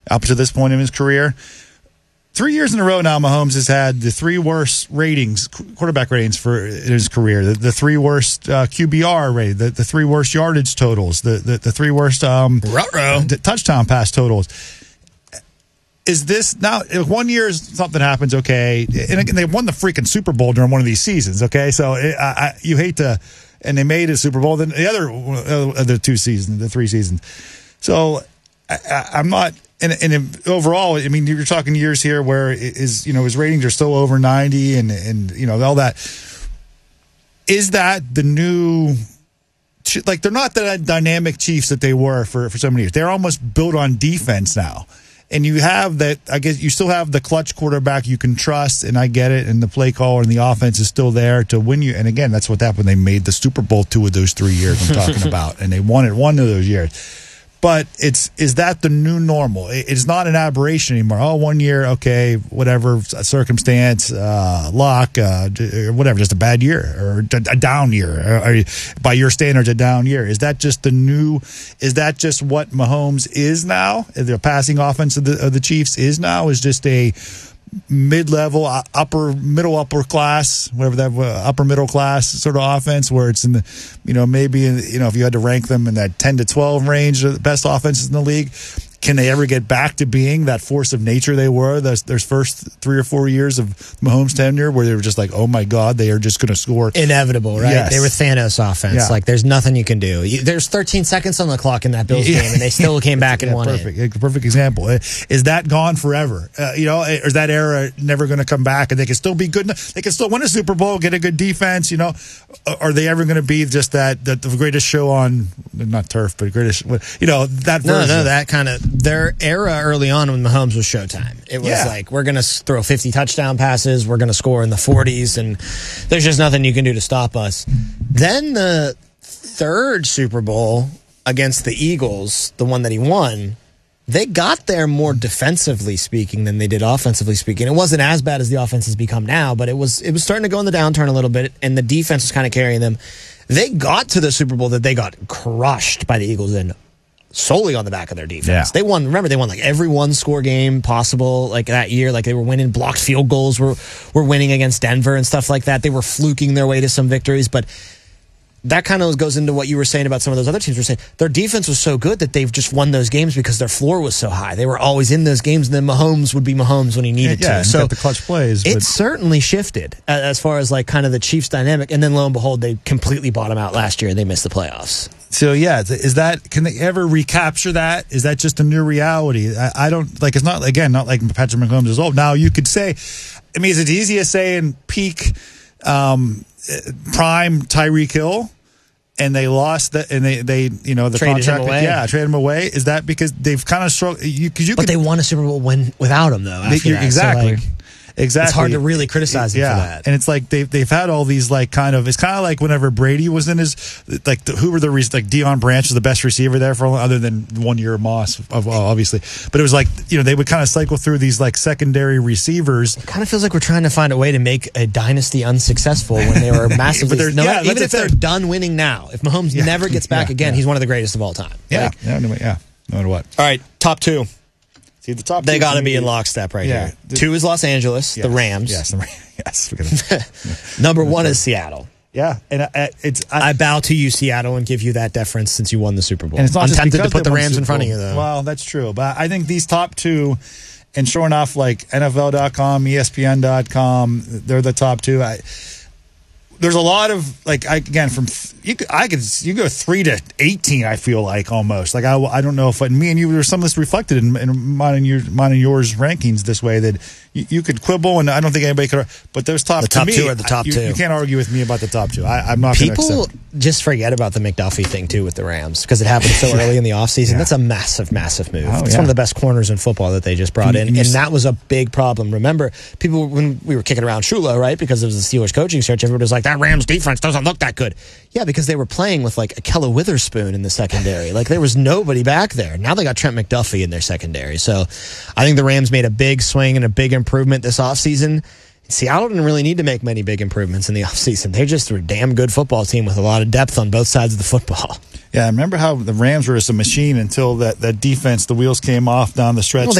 up to this point in his career. 3 years in a row now, Mahomes has had the three worst ratings, quarterback ratings for his career. The three worst QBR rate, the three worst yardage totals, the three worst touchdown pass totals. Is this now? 1 year something happens, okay, and they won the freaking Super Bowl during one of these seasons, okay. So you hate to, and they made a Super Bowl. Then the other 2 seasons, the 3 seasons. So I'm not. And overall, I mean, you're talking years here where his ratings are still over 90 and all that. Is that the new, like, they're not the dynamic Chiefs that they were for so many years. They're almost built on defense now. And you have that, I guess you still have the clutch quarterback you can trust, and I get it, and the play caller and the offense is still there to win you. And again, that's what happened. They made the Super Bowl 2 of those 3 years I'm talking about, and they won it 1 of those years. But is that the new normal? It's not an aberration anymore. Oh, 1 year, okay, whatever, circumstance, luck, or whatever, just a bad year or a down year, or by your standards, a down year. Is that just is that just what Mahomes is now? The passing offense of the Chiefs is now, is just a mid-level, upper class, whatever that upper middle class sort of offense, where it's in the, maybe if you had to rank them in that 10 to 12 range of the best offenses in the league. Can they ever get back to being that force of nature they were their first 3 or 4 years of Mahomes' tenure, where they were just like, oh my God, they are just going to score? Inevitable, right? Yes. They were Thanos offense. Yeah. Like, there's nothing you can do. There's 13 seconds on the clock in that Bills game, and they still came back and won it. Perfect example. Is that gone forever? Or is that era never going to come back, and they can still be good? They can still win a Super Bowl, get a good defense, Are they ever going to be just the greatest show on, not turf, but greatest, that version? No, that kind of, their era early on when Mahomes was Showtime. It was like, we're going to throw 50 touchdown passes, we're going to score in the 40s, and there's just nothing you can do to stop us. Then the third Super Bowl against the Eagles, the one that he won, they got there more defensively speaking than they did offensively speaking. It wasn't as bad as the offense has become now, but it was starting to go in the downturn a little bit, and the defense was kind of carrying them. They got to the Super Bowl that they got crushed by the Eagles in solely on the back of their defense. Yeah. They won like every one-score game possible like that year. Like, they were winning, blocked field goals were winning against Denver and stuff like that. They were fluking their way to some victories, but that kind of goes into what you were saying about some of those other teams were saying. Their defense was so good that they've just won those games because their floor was so high. They were always in those games, and then Mahomes would be Mahomes when he needed to. So the clutch plays. It certainly shifted as far as like kind of the Chiefs dynamic, and then lo and behold, they completely bottomed out last year and they missed the playoffs. So can they ever recapture that? Is that just a new reality? I don't like. It's not like Patrick Mahomes is old. Now you could say, I mean, is it easy to say in peak prime Tyreek Hill, and they lost that, and they the traded contract, him away. traded him away? Is that because they've kind of struggled? But they won a Super Bowl without him though. Exactly. So Exactly. It's hard to really criticize him for that. And it's like they've had all these like kind of, it's kind of like whenever Brady was in his, like who were like Deion Branch was the best receiver there for other than 1 year Moss, obviously. But it was like, they would kind of cycle through these like secondary receivers. It kind of feels like we're trying to find a way to make a dynasty unsuccessful when they were massively, even if they're done winning now. If Mahomes never gets back again, he's one of the greatest of all time. No matter what. All right, top two. See, the top they got to be in lockstep right here. 2 is Los Angeles, the Rams. Yes. Number 1 is Seattle. Yeah, and I bow to you, Seattle, and give you that deference since you won the Super Bowl. And it's not I'm just tempted to put the Rams in front of you, you, though. Well, that's true, but I think these top 2, and sure enough, like NFL.com, ESPN.com, they're the top 2. There's a lot of like you go 3 to 18. I feel like almost like I don't know if me and you, there's some of this reflected in mine and yours rankings this way that you could quibble, and I don't think anybody could. But those top 2 are the top 2. You can't argue with me about the top 2. I'm not. People just forget about the McDuffie thing too with the Rams because it happened so early in the offseason. That's a massive move. It's one of the best corners in football that they just brought in, and that was a big problem. Remember, people when we were kicking around Shula, right? Because it was the Steelers coaching search, everybody was like, that Rams defense doesn't look that good. Yeah, because they were playing with like Akella Witherspoon in the secondary. Like there was nobody back there. Now they got Trent McDuffie in their secondary. So I think the Rams made a big swing and a big improvement this offseason. Seattle didn't really need to make many big improvements in the offseason. They just were a damn good football team with a lot of depth on both sides of the football. Yeah, I remember how the Rams were just a machine until that defense, the wheels came off down the stretch. Well,